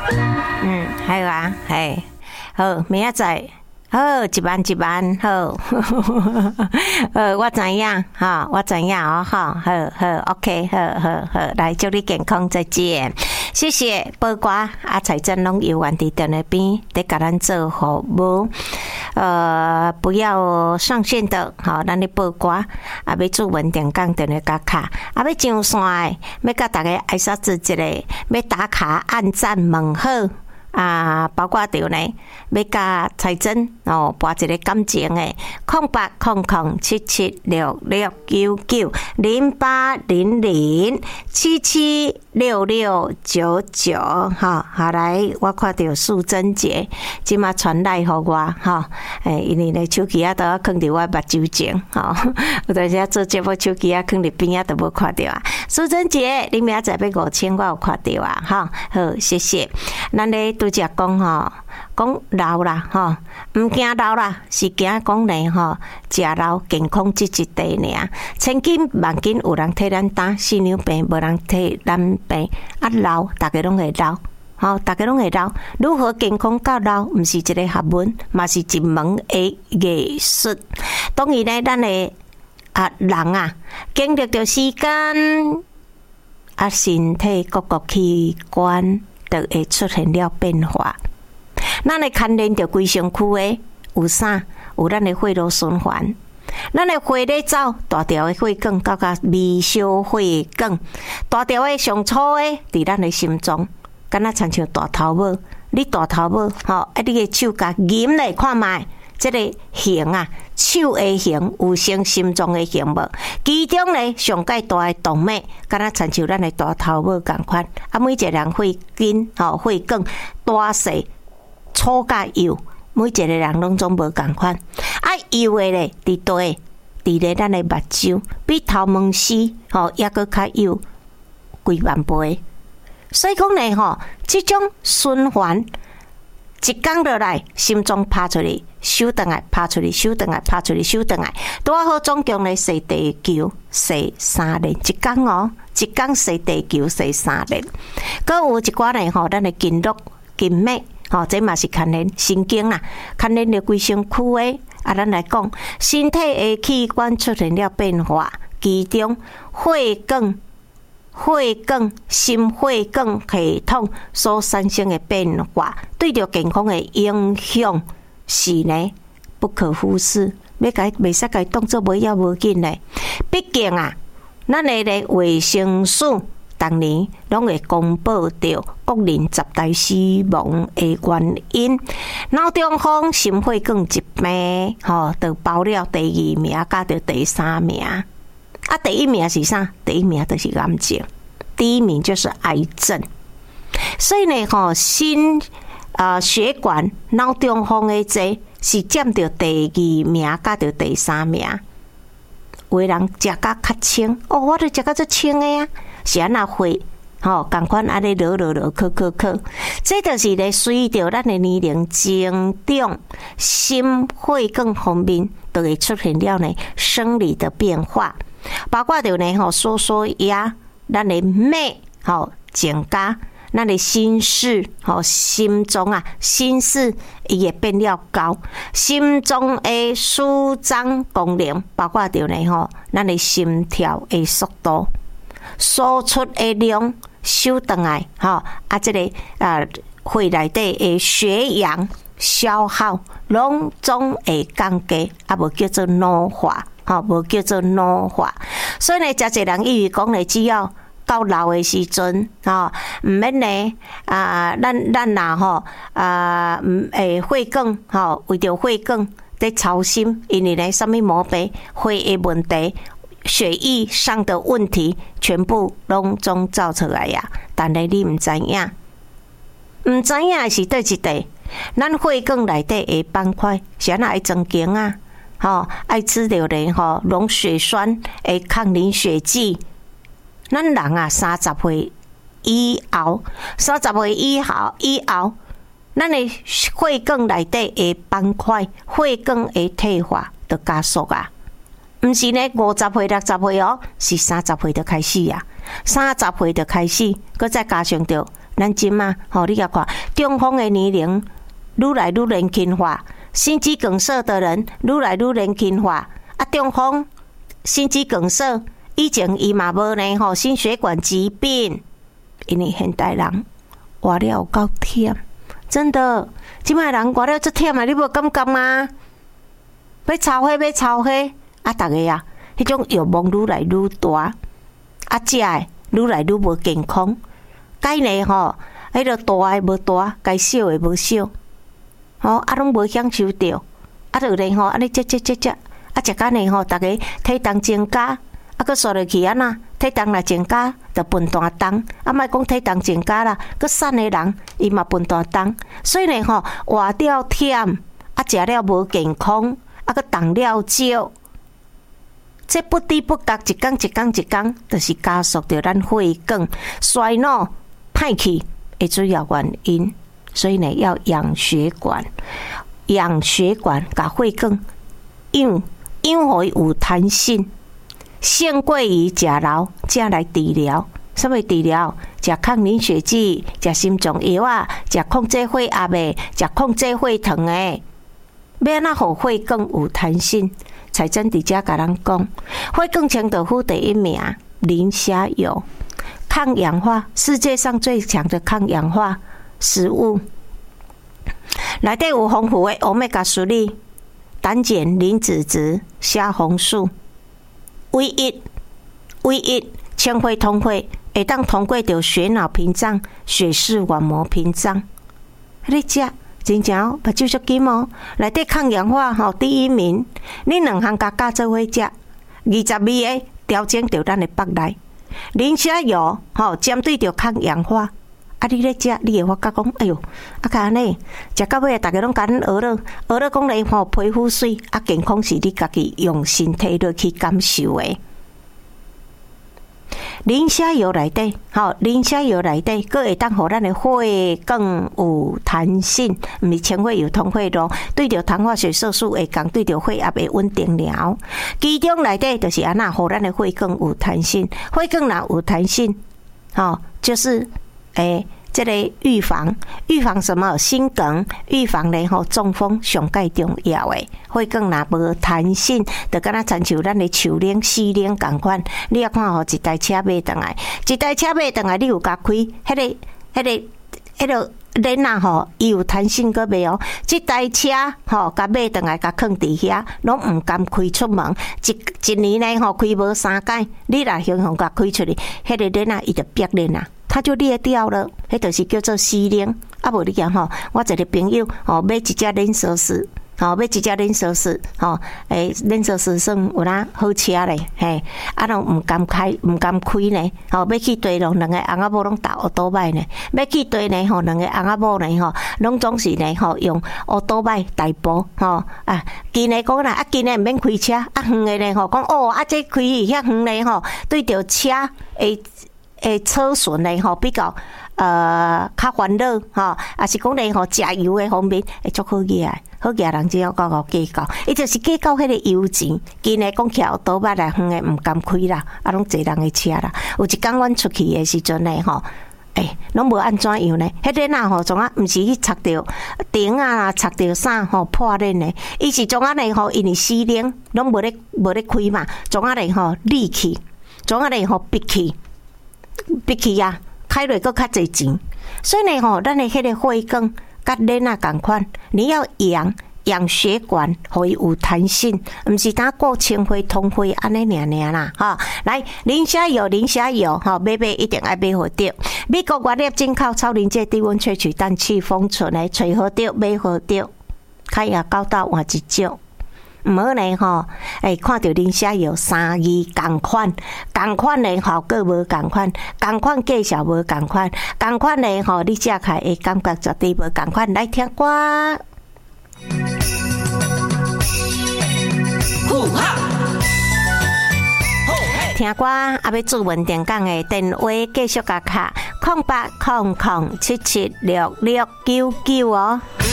还有啊，嘿，好，明仔载。好，一万，好，我知影，哈，我知影哦，哈，好 ，OK， 好，来，祝你健康，再见，谢谢，报瓜啊，财政拢有原伫电那边，得甲咱做服务，不要上线的，好，咱咧报瓜，啊，要做文点讲电话加卡，啊，要上线的，要甲大家挨啥子一个，要打卡、按赞、问好。啊，包括着呢，要甲财政哦，拨一个感情诶，0800776699，哈，好来，我看到素贞姐即马传来互我哈，因为咧手机啊都要放伫我目睭前，吼，有当时做节目手机啊放伫边啊都无看到啊。素贞姐，你明仔载要5000，我有看到啊，哈，好，谢谢，咱咧。拄则讲吼，讲老啦吼，毋惊老啦，是惊讲呢吼，食老健康即一地尔。千金万金有人替咱担，四娘病无人替咱病。啊老，大家拢会老，吼，大家拢会老。如何健康到老，毋是一个学问，嘛是一门的艺术。当然呢，咱的人啊，经历着时间啊，身体各个器官。就会出现了变化，咱会牵连着规身躯诶，有啥？有咱的血路循环，咱的血咧走，大条的血管到微小血管，大条的上粗的伫咱的心脏，敢若亲像大头毛，你大头毛吼，你的手甲撿来看卖。这个形啊，手的形有成心脏的形无？其中呢，上界大的动脉，敢若亲像咱的大头毛共款。啊，每一个人血筋吼，血管大细粗甲幼，每一个人拢总无共款。啊，幼的咧，伫地，伫咧咱的目睭，比头毛丝吼抑阁较幼几万倍。所以讲呢，吼，这种循环。一工落来，心脏拍出去，手转来拍出去，手转来拍出去，手转来，拄好总共咧洗地球洗3年，一工哦，一工洗地球洗3年。搁有一寡呢吼，咱的筋肉、筋脉，吼，这嘛是牵连神经啦，牵连着规身躯诶。啊，咱来讲，身体的器官出现了变化，其中血管。心血管系统所产生的变化，对着健康的影响是呢不可忽视。袂使甲伊当作无要无紧嘞。毕竟啊，咱的咧卫生署当年拢会公布着国人10大死亡的原因，脑中风、心血管疾病，吼，就包了第2名，甲着第3名。啊，第1名是啥？第1名就是癌症，第1名就是癌症。所以呢，吼，心血管、脑中风的这是占着第2名，甲着第3名。有的人食甲较轻，哦，我都食甲足轻的啊，是安那会，吼，共款安尼落，考，这就是咧随着咱的年龄增长，心血管方面都会出现了呢生理的变化。包括着呢，吼，缩压，咱的脉，吼，增加，咱的心室，吼，心脏啊，心室伊会变了高，心脏的舒张功能，包括着呢，吼，咱的心跳的速度，输出的量，收转来，吼，啊，这个血内底的血氧消耗，拢总会降低，啊，无叫做老化。吼，无叫做老化，所以呢，真侪人以为讲咧，只要到老的时阵，吼，毋免呢，咱呐吼，血管，吼，为着血管在操心，因为呢，什么毛病、血的问题、血液上的问题，全部拢总造出来呀。但是你毋知影，是对一块，咱血管内底的板块是安那爱增强啊。吼，爱吃着咧吼，溶血栓诶，抗凝血剂。咱人啊，30岁以后，咱的血管内底的板块，血管的退化就加速啊。毋是呢，50岁、60岁哦，是30岁就开始啊。30岁就开始，搁再加上着咱即嘛，你甲看，中风的年龄愈来愈年轻化，心肌梗塞的人愈来愈年轻化。啊，中风、心肌梗塞以前伊嘛无呢心血管疾病，因为现代人活了有够忝，真的，即摆人活了足忝啊！你无感觉吗？要操火，要操火，啊，逐个啊，迄种欲望愈来愈大，啊，食诶愈来愈无健康。该呢迄个大诶无大，该少诶无少，啊，拢无享受着，啊，就呢安尼食，啊，食甲呢逐个体重增加，啊，佮刷落去安那体重若增加，就笨大重，啊，莫讲体重增加啦，佮瘦诶人伊嘛笨大重，所以呢活了忝，啊，食了无健康。啊，佮动了少，这不知不觉一天，就是加速着咱血管衰老、歹去的主要原因。所以呢，要养血管，甲血管养互有弹性，胜过于食老，才来治疗。什么治疗？食抗凝血剂，食心脏药啊，食控制血压的，食控制血糖的。要安怎互血管有弹性？彩珍伫遮甲咱讲，血管清道夫第一名，磷虾油，抗氧化，世界上最强的抗氧化食物。内底有丰富的欧米伽3、胆碱、磷脂质、虾红素，唯一清血通血，会当通过着血脑屏障、血视网膜屏障。你食？真正目睭足金哦，内底抗氧化第一名，你两项加做伙食，22个调整着咱的腹内。磷虾油针对着抗氧化，啊，你咧食，你会发觉讲，哎哟，啊，甲安尼食到尾，大家拢甲咱学了讲咧皮肤水，啊，健康是你家己用身体落去感受的。磷虾油内底，佫会当互咱的血管有弹性，毋是清血油通血路，对着糖化血色素会降，对着血压会稳定了。其中内底就是安那，互咱的血管有弹性，血管若有弹性，就是这个预防什么心梗，预防呢中风上介重要的。血管若无弹性，就敢若亲像咱的树龄、四龄共款。你要看一台车买转来，你有甲开，迄个轮啊伊有弹性个未哦？这台车甲买转来，甲放伫遐，拢毋敢开出门。一年呢开无3届，你若雄雄甲开出去，迄个轮啊伊就别轮啊。它就裂掉了，迄就是叫做失灵。啊，无你讲我一个朋友买一只冷锁匙，冷锁匙算有哪好车咧，嘿，啊，拢毋敢开呢，要去地路，两个翁仔某拢搭乌多摆呢，要去地呢，两个翁仔某呢，拢总是呢，用乌多摆代步，今日讲啦，今日毋免开车，远的呢，讲这开遐远呢，对着车车损呢比较较烦恼也是讲呢加油的方面会足好个，好个人只要搞计较，伊就是计较迄个油钱。今日讲徛倒摆来远的毋敢开啦，啊，拢坐人的车啦。有一天阮出去的时阵呢拢无安怎样呢？迄个呐总啊，毋是去插着钉啊，插着啥破链呢？伊是总啊呢因为失灵，拢无咧开嘛，总啊呢力气，总啊呢闭气啊，开落佫较侪钱，所以呢咱的迄个血管甲链啊共款，你要养血管，互伊有弹性，毋是单顾清血通血安尼尔啦来，磷虾油买一定爱买好着。美国原料进口超临界低温萃取氮气封存的，找好着买好着，开牙高到换一招。毋好呢看到磷虾油3字共款呢效果无共款，共款介绍无共款，共款呢你食起来会感觉绝对无共款。来听歌，听歌啊！要注文电讲的电话继续甲卡，0800776699哦。